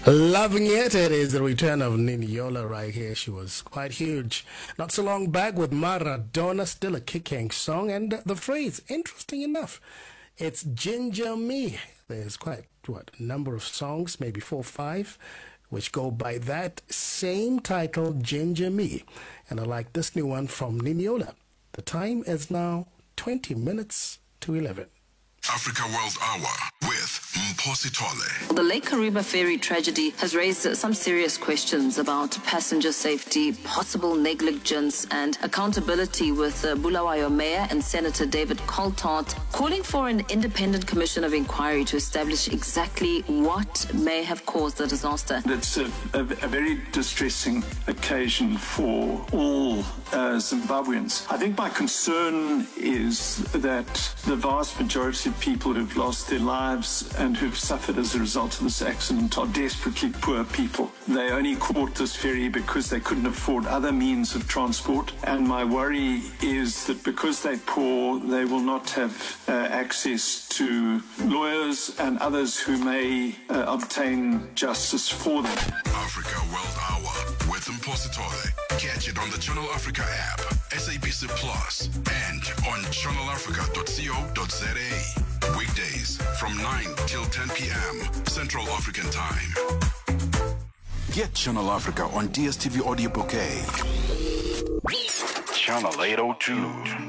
Loving it. It is the return of Niniola right here. She was quite huge not so long back with Maradona, still a kicking song. And the phrase, interesting enough, it's Ginger Me. There's quite, a number of songs, maybe 4 or 5, which go by that same title, Ginger Me. And I like this new one from Niniola. The time is now 20 minutes to 11. Africa World Hour with Mphosi Tole. The Lake Kariba ferry tragedy has raised some serious questions about passenger safety, possible negligence and accountability, with Bulawayo Mayor and Senator David Coltart calling for an independent commission of inquiry to establish exactly what may have caused the disaster. It's a very distressing occasion for all Zimbabweans. I think my concern is that the vast majority of people who've lost their lives and who've suffered as a result of this accident are desperately poor people. They only caught this ferry because they couldn't afford other means of transport. And my worry is that because they're poor, they will not have access to lawyers and others who may obtain justice for them. Africa World Hour with Mphosi Tole. Catch it on the Channel Africa app, SABC Plus, and on channelafrica.co.za. Weekdays from 9 till 10 p.m. Central African Time. Get Channel Africa on DSTV Audio Bouquet. Channel 802.